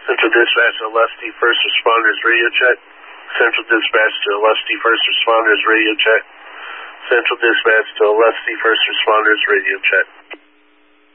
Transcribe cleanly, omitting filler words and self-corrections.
Central Dispatch to Lusty First Responders Radio Check. Central Dispatch to Lusty First Responders Radio Check. Central Dispatch to Lusty First Responders Radio Check.